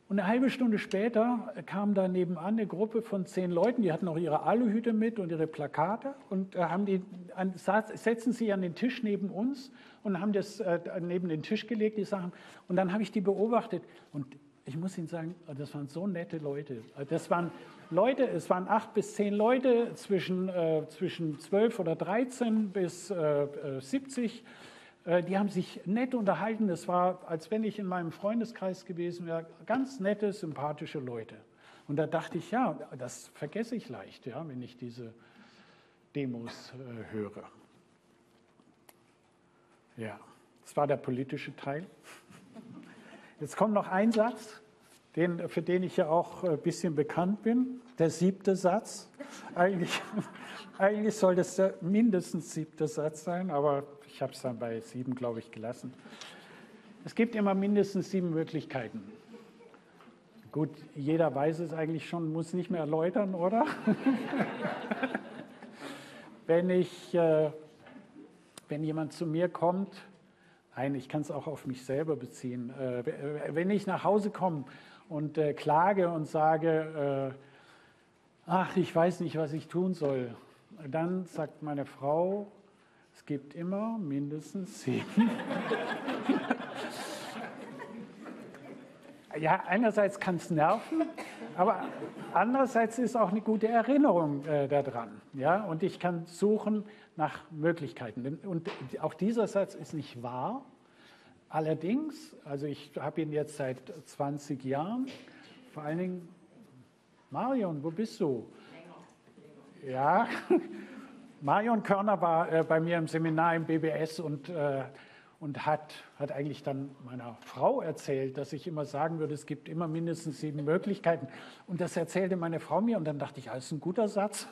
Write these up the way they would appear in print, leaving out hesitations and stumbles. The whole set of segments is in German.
Und eine halbe Stunde später kam da nebenan eine Gruppe von 10 Leuten, die hatten auch ihre Aluhüte mit und ihre Plakate und setzten sie an den Tisch neben uns und haben das neben den Tisch gelegt, die Sachen. Und dann habe ich die beobachtet und ich muss Ihnen sagen, das waren so nette Leute. Das waren Leute, es waren 8 bis 10 Leute zwischen 12 oder 13 bis 70. Die haben sich nett unterhalten. Das war, als wenn ich in meinem Freundeskreis gewesen wäre. Ganz nette, sympathische Leute. Und da dachte ich, ja, das vergesse ich leicht, ja, wenn ich diese Demos höre. Ja, das war der politische Teil. Jetzt kommt noch ein Satz, für den ich ja auch ein bisschen bekannt bin. Der 7. Satz. Eigentlich soll das der mindestens 7. Satz sein, aber ich habe es dann bei 7, glaube ich, gelassen. Es gibt immer mindestens 7 Möglichkeiten. Gut, jeder weiß es eigentlich schon, muss nicht mehr erläutern, oder? Wenn jemand zu mir kommt, ich kann es auch auf mich selber beziehen, wenn ich nach Hause komme und klage und sage, ach, ich weiß nicht, was ich tun soll, dann sagt meine Frau, es gibt immer mindestens 7. Ja, einerseits kann es nerven, aber andererseits ist auch eine gute Erinnerung daran. Ja? Und ich kann suchen nach Möglichkeiten. Und auch dieser Satz ist nicht wahr. Allerdings, also ich habe ihn jetzt seit 20 Jahren, vor allen Dingen, Marion, wo bist du? Ja, Marion Körner war bei mir im Seminar im BBS und hat eigentlich dann meiner Frau erzählt, dass ich immer sagen würde, es gibt immer mindestens 7 Möglichkeiten. Und das erzählte meine Frau mir und dann dachte ich, das ist ein guter Satz.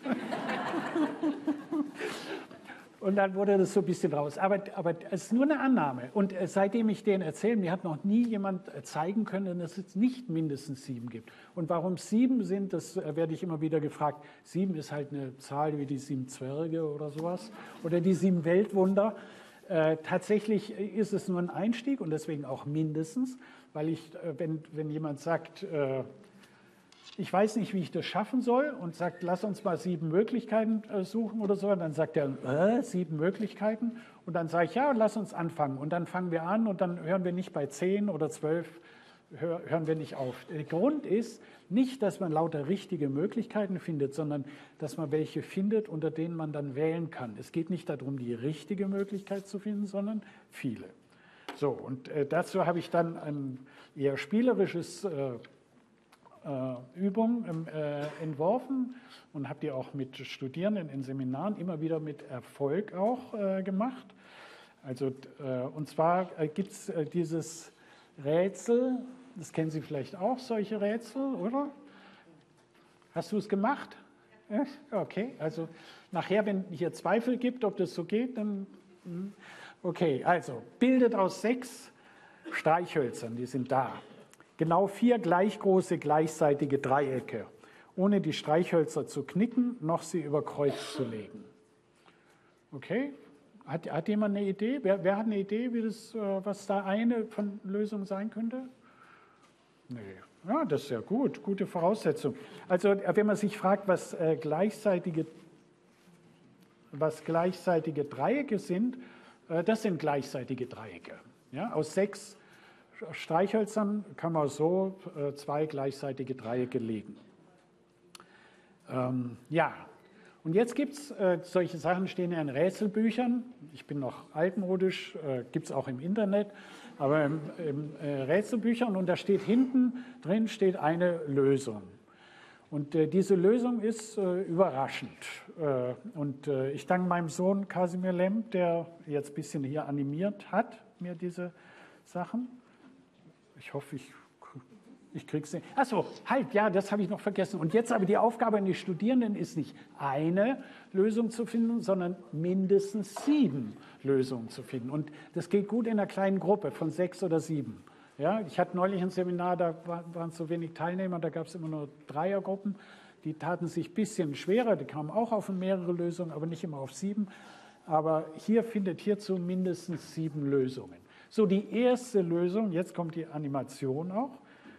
Und dann wurde das so ein bisschen raus. Aber es ist nur eine Annahme. Und seitdem ich den erzähle, mir hat noch nie jemand zeigen können, dass es nicht mindestens 7 gibt. Und warum 7 sind, das werde ich immer wieder gefragt. 7 ist halt eine Zahl wie die 7 Zwerge oder sowas. Oder die 7 Weltwunder. Tatsächlich ist es nur ein Einstieg und deswegen auch mindestens. Weil wenn jemand sagt, ich weiß nicht, wie ich das schaffen soll und sagt, lass uns mal 7 Möglichkeiten suchen oder so, und dann sagt er, 7 Möglichkeiten und dann sage ich, ja, lass uns anfangen und dann fangen wir an und dann hören wir nicht bei 10 oder 12, hören wir nicht auf. Der Grund ist nicht, dass man lauter richtige Möglichkeiten findet, sondern dass man welche findet, unter denen man dann wählen kann. Es geht nicht darum, die richtige Möglichkeit zu finden, sondern viele. So, und dazu habe ich dann ein eher spielerisches Übung entworfen und habe die auch mit Studierenden in Seminaren immer wieder mit Erfolg auch gemacht. Also, und zwar gibt es dieses Rätsel, das kennen Sie vielleicht auch, solche Rätsel, oder? Hast du es gemacht? Ja. Okay, also nachher, wenn hier Zweifel gibt, ob das so geht, dann... Okay, also bildet aus 6 Streichhölzern, die sind da. Genau 4 gleich große gleichseitige Dreiecke, ohne die Streichhölzer zu knicken, noch sie über Kreuz zu legen. Okay? Hat jemand eine Idee? Wer hat eine Idee, was da eine von Lösungen sein könnte? Nee. Ja, das ist ja gut, gute Voraussetzung. Also wenn man sich fragt, was gleichseitige Dreiecke sind, das sind gleichseitige Dreiecke. Ja, aus 6 Streichhölzern kann man so 2 gleichseitige Dreiecke legen. Ja, und jetzt gibt es solche Sachen, stehen ja in Rätselbüchern. Ich bin noch altmodisch, gibt es auch im Internet, aber im Rätselbüchern und da steht hinten drin steht eine Lösung. Und diese Lösung ist überraschend. Und ich danke meinem Sohn Kasimir Lemp, der jetzt ein bisschen hier animiert hat, mir diese Sachen. Ich hoffe, ich kriege es nicht. Achso, halt, ja, das habe ich noch vergessen. Und jetzt aber die Aufgabe an die Studierenden ist nicht eine Lösung zu finden, sondern mindestens 7 Lösungen zu finden. Und das geht gut in einer kleinen Gruppe von 6 oder 7. Ja, ich hatte neulich ein Seminar, da waren so wenig Teilnehmer, da gab es immer nur Dreiergruppen. Die taten sich ein bisschen schwerer, die kamen auch auf mehrere Lösungen, aber nicht immer auf 7. Aber findet hierzu mindestens 7 Lösungen. So, die erste Lösung, jetzt kommt die Animation auch.